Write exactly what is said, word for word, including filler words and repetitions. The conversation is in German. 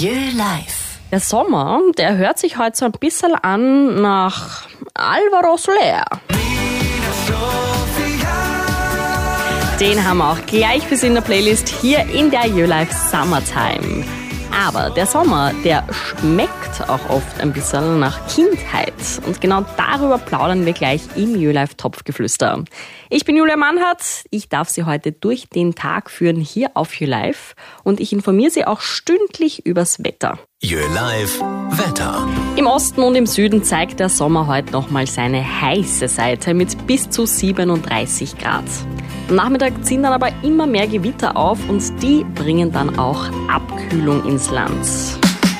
Jö Live. Der Sommer, der hört sich heute so ein bisschen an nach Alvaro Soler. Den haben wir auch gleich für Sie in der Playlist hier in der Jö Live Summertime. Aber der Sommer, der schmeckt auch oft ein bisschen nach Kindheit. Und genau darüber plaudern wir gleich im Jö Live Topfgeflüster. Ich bin Julia Mannhardt. Ich darf Sie heute durch den Tag führen hier auf Jö Live. Und ich informiere Sie auch stündlich übers Wetter. Jö Live Wetter. Im Osten und im Süden zeigt der Sommer heute nochmal seine heiße Seite mit bis zu siebenunddreißig Grad. Am Nachmittag ziehen dann aber immer mehr Gewitter auf und die bringen dann auch Abkühlung ins Land.